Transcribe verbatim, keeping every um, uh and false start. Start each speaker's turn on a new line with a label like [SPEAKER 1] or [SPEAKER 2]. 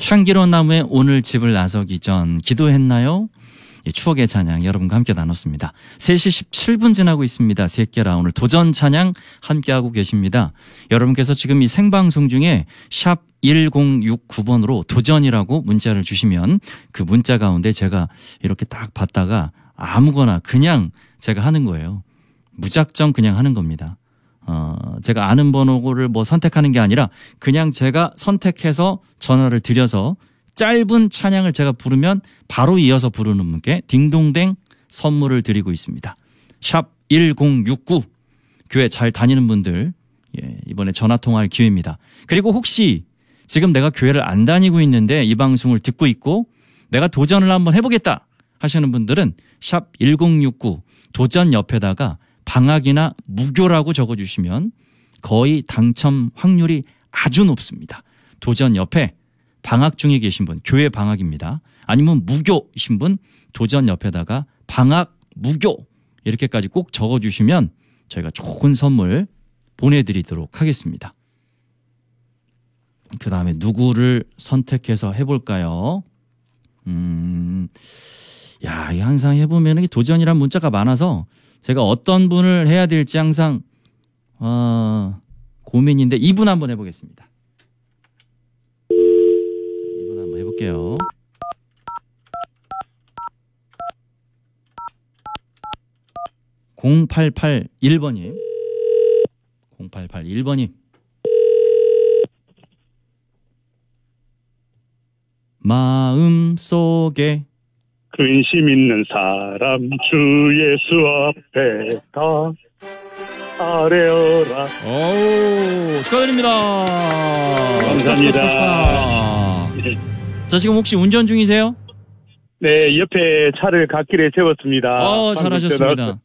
[SPEAKER 1] 향기로운 나무에 오늘 집을 나서기 전 기도했나요? 추억의 찬양 여러분과 함께 나눴습니다. 세 시 십칠 분 지나고 있습니다. 새끼라 오늘 도전 찬양 함께하고 계십니다. 여러분께서 지금 이 생방송 중에 샵 일공육구 번으로 도전이라고 문자를 주시면 그 문자 가운데 제가 이렇게 딱 받다가 아무거나 그냥 제가 하는 거예요. 무작정 그냥 하는 겁니다. 어, 제가 아는 번호를 뭐 선택하는 게 아니라 그냥 제가 선택해서 전화를 드려서 짧은 찬양을 제가 부르면 바로 이어서 부르는 분께 딩동댕 선물을 드리고 있습니다. 샵 일공육구 교회 잘 다니는 분들 예, 이번에 전화 통화할 기회입니다. 그리고 혹시 지금 내가 교회를 안 다니고 있는데 이 방송을 듣고 있고 내가 도전을 한번 해보겠다 하시는 분들은 샵 일공육구 도전 옆에다가 방학이나 무교라고 적어주시면 거의 당첨 확률이 아주 높습니다. 도전 옆에 방학 중에 계신 분, 교회 방학입니다. 아니면 무교이신 분, 도전 옆에다가 방학, 무교 이렇게까지 꼭 적어주시면 저희가 좋은 선물 보내드리도록 하겠습니다. 그 다음에 누구를 선택해서 해볼까요? 음, 야, 이 항상 해보면 이 도전이란 문자가 많아서 제가 어떤 분을 해야 될지 항상 어, 고민인데 이분 한번 해보겠습니다. 이분 한번 해볼게요. 공팔팔일 번님 공팔팔일 번님 마음속에
[SPEAKER 2] 근심 있는 사람 주 예수 앞에 다 아뢰어라.
[SPEAKER 1] 오, 축하드립니다.
[SPEAKER 2] 감사합니다.
[SPEAKER 1] 축하, 축하, 축하. 자, 지금 혹시 운전 중이세요?
[SPEAKER 2] 네, 옆에 차를 갓길에 세웠습니다.
[SPEAKER 1] 어, 잘하셨습니다.